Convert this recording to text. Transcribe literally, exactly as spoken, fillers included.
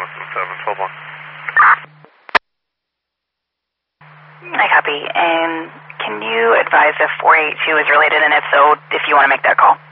seven twelve one. I copy. And can you advise if four eight two is related, and if so, if you want to make that call?